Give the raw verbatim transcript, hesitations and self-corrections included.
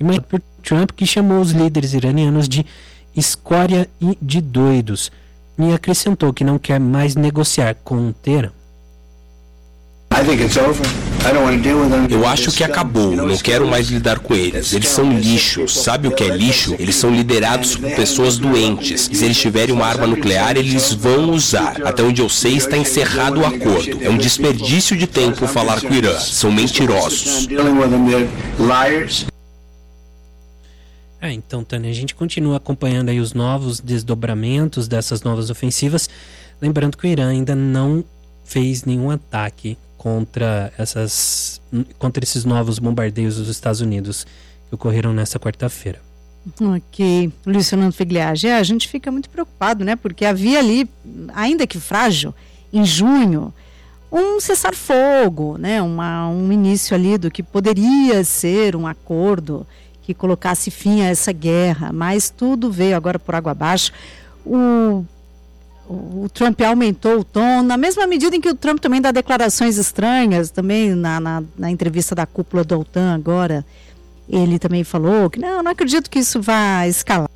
e por Trump, que chamou os líderes iranianos de escória e de doidos, e acrescentou que não quer mais negociar com o Teherã. Eu acho que acabou, não quero mais lidar com eles. Eles são lixo. Sabe o que é lixo? Eles são liderados por pessoas doentes. E se eles tiverem uma arma nuclear, eles vão usar. Até onde eu sei, está encerrado o acordo. É um desperdício de tempo falar com o Irã. São mentirosos. É, então, Tânia, a gente continua acompanhando aí os novos desdobramentos dessas novas ofensivas. Lembrando que o Irã ainda não fez nenhum ataque contra, essas, contra esses novos bombardeios dos Estados Unidos que ocorreram nesta quarta-feira. Ok, Luiz Fernando Figliage, é, a gente fica muito preocupado, né? Porque havia ali, ainda que frágil, em junho, um cessar-fogo, né? Uma, um início ali do que poderia ser um acordo que colocasse fim a essa guerra, mas tudo veio agora por água abaixo. O O Trump aumentou o tom, na mesma medida em que o Trump também dá declarações estranhas, também na, na, na entrevista da cúpula da OTAN agora, ele também falou que não, não acredito que isso vá escalar.